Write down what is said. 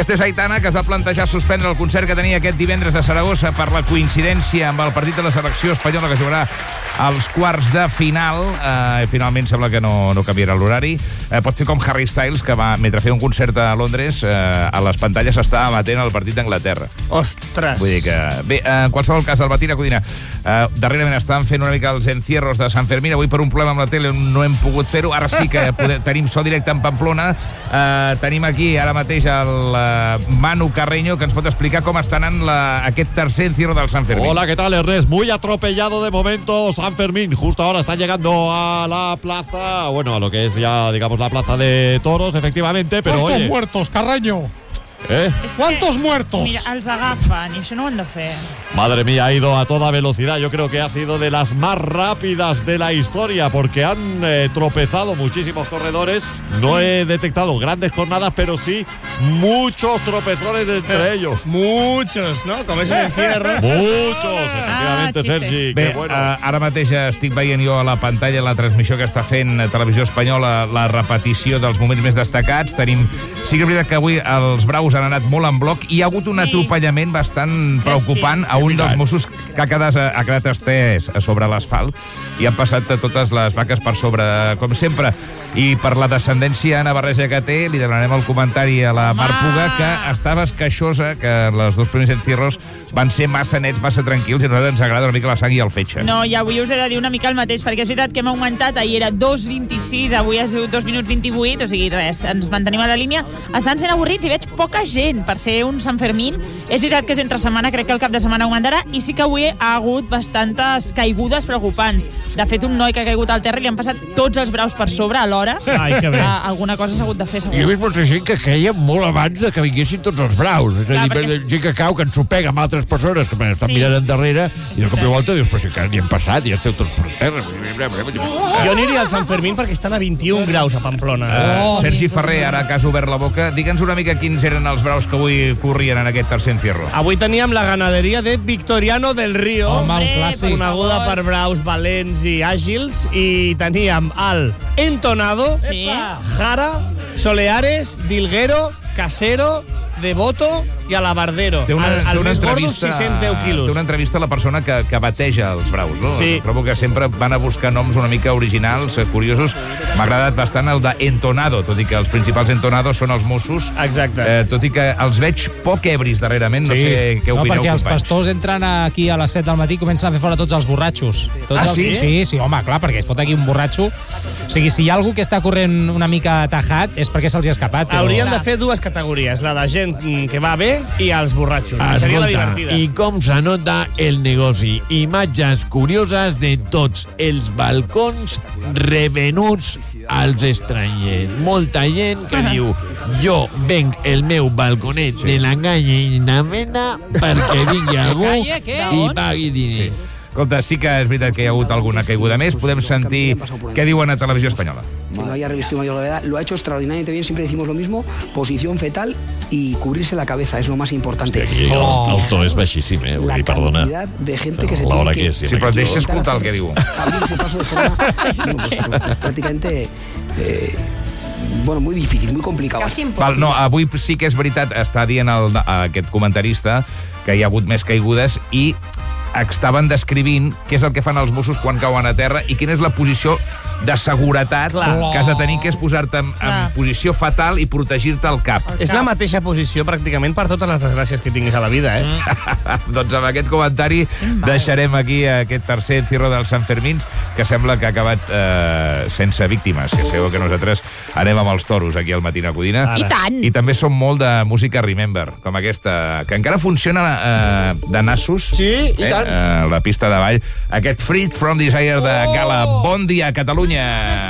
Aquesta és Aitana, que es va plantejar suspendre el concert que tenia aquest divendres a Saragossa per la coincidència amb el partit de la selecció espanyola que jugarà als quarts de final. Finalment sembla que no canviarà l'horari. Pot fer com Harry Styles, que va, mentre feia un concert a Londres, a les pantalles estava amatent el partit d'Anglaterra. Ostres! Vull dir que... Bé, en qualsevol cas, el Matina Codina, darrerament estàvem fent una mica els encierros de Sant Fermín. Avui, per un problema amb la tele, no hem pogut fer-ho. Ara sí que tenim so directe en Pamplona. Tenim aquí, ara mateix, el Manu Carreño, que ens pot explicar com està anant aquest tercer encierro del Sant Fermín. Hola, ¿qué tal, Ernest? Muy atropellado de momento San Fermín. Justo ahora están llegando a la plaza, bueno, a lo que es ya, digamos, la plaza de toros, efectivamente, pero ¿Cuántos oye... muertos, Carreño? ¿Cuántos muertos? Mira, els agafen, i això no ho han de fer. Madre mía, ha ido a toda velocidad. Yo creo que ha sido de las más rápidas de la historia porque han tropezado muchísimos corredores. No he detectado grandes jornadas, pero sí muchos tropezones entre ellos. Muchos, ¿no? Com és un encierro. Muchos, efectivamente, Sergi. Bé, Qué bueno. ara mateix estic veient jo a la pantalla la transmissió que està fent Televisió Espanyola, la repetició dels moments més destacats. Sí que és veritat que avui els braus han anat molt en bloc i hi ha hagut un atropellament bastant preocupant a un dels Mossos que ha quedat estès sobre l'asfalt i han passat totes les vaques per sobre, com sempre. I per la descendència navarresa que té, li demanarem el comentari a la Mar Puga, que estava esqueixosa, que els dos primers encierros van ser massa nets, massa tranquils, i a nosaltres ens agrada una mica la sang i el fetge. No, i avui us he de dir una mica el mateix, perquè és veritat que hem augmentat, ahir era 2:26, avui ha sigut 2 minuts 28, o sigui, res, ens mantenim a la línia. Estan sent avorrits i veig poca gent per ser un Sant Fermín. És veritat que és entre setmana, crec que el cap de setmana augmentarà, i sí que avui ha hagut bastantes caigudes preocupants. De fet, un noi que ha caigut al terra i li han passat tots els braus per sobre alhora. Ai, que bé. Alguna cosa s'ha hagut de fer, segur. Jo he vist molta gent que queia molt abans de que vinguessin tots els braus. És a dir, gent que cau, que ensopega amb altres persones que estan mirant endarrere i de cop i volta dius, però si encara ni hem passat, ja esteu tots per terra. Jo aniria al Sant Fermín perquè estan a 21 graus a Pamplona. Sergi Ferrer, ara que has obert la boca, digue'ns una mica quins eren els braus que avui corrien en aquest tercer encierro. Avui teníem la ganaderia de Victoriano del Río, coneguda per braus valents i àgils, i teníem el Entonado, Jara, Soleares, Dilguero, Casero, Devoto i Alabardero. Té una més gordo, entrevista, 610 quilos. té una entrevista a la persona que bateja els braus, no? Sí. Trobo que sempre van a buscar noms una mica originals, curiosos. M'ha agradat bastant el d'Entonado, tot i que els principals Entonados són els Mossos. Exacte. Tot i que els veig poc ebris darrerament, no sé què opineu, perquè els companys. pastors entren aquí a les 7 del matí i comencen a fer fora tots els borratxos. Sí? Sí, home, clar, perquè es fot aquí un borratxo. O sigui, si hi ha algú que està corrent una mica tajat és perquè se'ls ha escapat. Haurien de fer dues categories, la de gent que va bé i els borratxos. Seria la divertida. I com s'anota el negoci. Imatges curioses de tots els balcons revenuts als estrangers. Molta gent que diu, jo venc el meu balconet de la calle Indamena perquè vingui algú i pagui diners. Escolta, sí que és veritat que hi ha hagut alguna caiguda més. Podem sentir què diuen a Televisió Espanyola. Que no haya revestido mayor gravedad, lo ha hecho extraordinariamente bien, siempre decimos lo mismo, posición fetal y cubrirse la cabeza es lo más importante. Aquí el to és baixíssim, La perdona. cantidad de gente que se L'hora tiene que és. Sí, però deixa escoltar el que diu. abrirse paso de forma prácticamente muy difícil, muy complicado. Val, no, avui sí que és veritat, està dient aquest comentarista que hi ha hagut més caigudes i estaven descrivint què és el que fan els Mossos quan cauen a terra i quina és la posició de seguretat que has de tenir, que és posar-te en posició fatal i protegir-te el cap. És la mateixa posició pràcticament per totes les desgràcies que tinguis a la vida, Doncs amb aquest comentari deixarem aquí aquest tercer encierro del Sant Fermín, que sembla que ha acabat sense víctimes, que sabeu que nosaltres anem amb els toros aquí al Matina Codina. I tant! I també som molt de música Remember, com aquesta, que encara funciona de nassos. Sí, i tant. La pista de ball. Aquest Freed from Desire de Gala. Bon dia, Catalunya!